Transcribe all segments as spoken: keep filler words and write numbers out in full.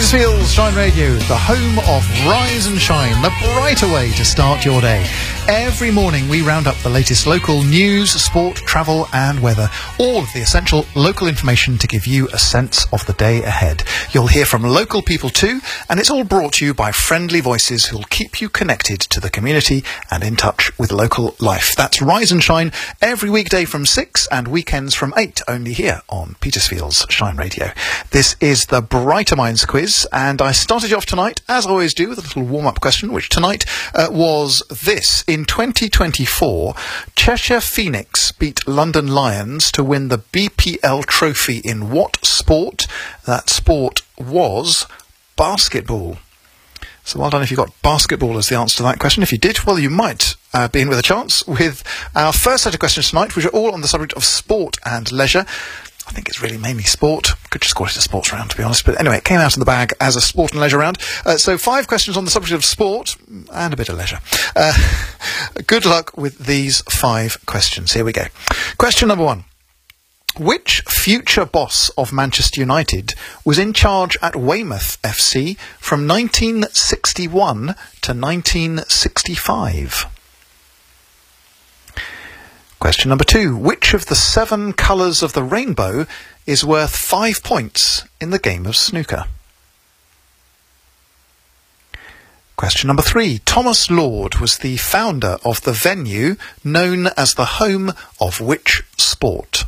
Petersfield's Shine Radio, the home of Rise and Shine, the brighter way to start your day. Every morning we round up the latest local news, sport, travel and weather. All of the essential local information to give you a sense of the day ahead. You'll hear from local people too, and it's all brought to you by friendly voices who'll keep you connected to the community and in touch with local life. That's Rise and Shine every weekday from six and weekends from eight, only here on Petersfield's Shine Radio. This is the Brighter Minds quiz, and I started you off tonight, as I always do, with a little warm-up question, which tonight uh, was this. In twenty twenty-four, Cheshire Phoenix beat London Lions to win the B P L trophy in what sport? That sport was basketball. So well done if you got basketball as the answer to that question. If you did, well, you might uh, be in with a chance with our first set of questions tonight, which are all on the subject of sport and leisure. I think it's really mainly sport. Could just call it a sports round, to be honest. But anyway, it came out of the bag as a sport and leisure round. Uh, so five questions on the subject of sport and a bit of leisure. Uh, good luck with these five questions. Here we go. Question number one. Which future boss of Manchester United was in charge at Weymouth F C from nineteen sixty-one to nineteen sixty-five? Question number two. Which of the seven colours of the rainbow is worth five points in the game of snooker? Question number three. Thomas Lord was the founder of the venue known as the home of which sport?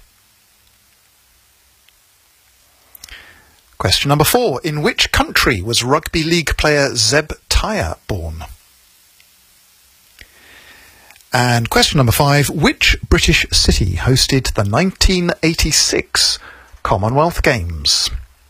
Question number four. In which country was rugby league player Zeb Tyre born? And question number five, which British city hosted the nineteen eighty-six Commonwealth Games?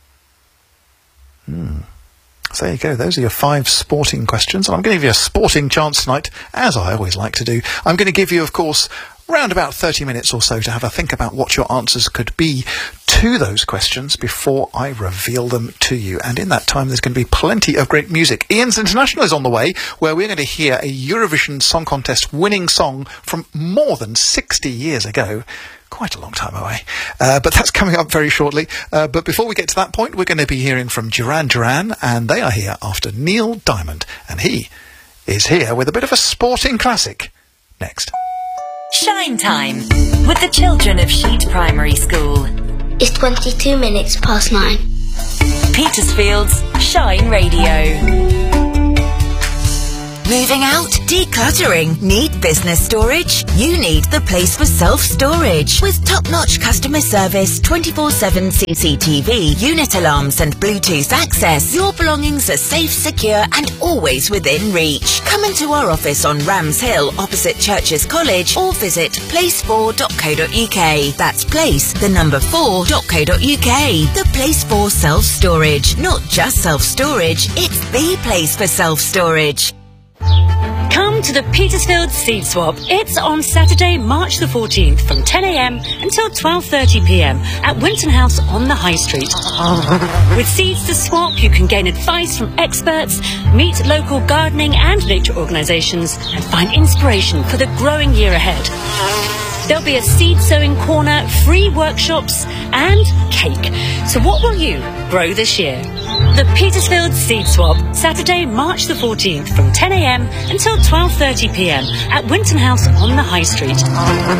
Hmm. So there you go, those are your five sporting questions. And I'm going to give you a sporting chance tonight, as I always like to do. I'm going to give you, of course, round about thirty minutes or so to have a think about what your answers could be to those questions before I reveal them to you. And in that time, there's going to be plenty of great music. Ian's International is on the way, where we're going to hear a Eurovision Song Contest winning song from more than sixty years ago. Quite a long time away. Uh, but that's coming up very shortly. Uh, but before we get to that point, we're going to be hearing from Duran Duran, and they are here after Neil Diamond. And he is here with a bit of a sporting classic next. Shine Time with the children of Sheet Primary School. It's twenty-two minutes past nine. Petersfield's Shine Radio. Moving out? Decluttering? Need business storage? You need the place for self-storage. With top-notch customer service, twenty-four seven C C T V, unit alarms and Bluetooth access, your belongings are safe, secure and always within reach. Come into our office on Rams Hill opposite Churches College or visit place four dot co dot uk. That's place, the number four dot co dot uk. The place for self-storage. Not just self-storage, it's the place for self-storage. Come to the Petersfield Seed Swap. It's on Saturday, March the fourteenth from ten a m until twelve thirty p m at Winton House on the High Street. With seeds to swap, you can gain advice from experts, meet local gardening and nature organisations and find inspiration for the growing year ahead. There'll be a seed sowing corner, free workshops and cake. So what will you grow this year? The Petersfield Seed Swap, Saturday, March the fourteenth from ten a m until twelve thirty p m at Winton House on the High Street.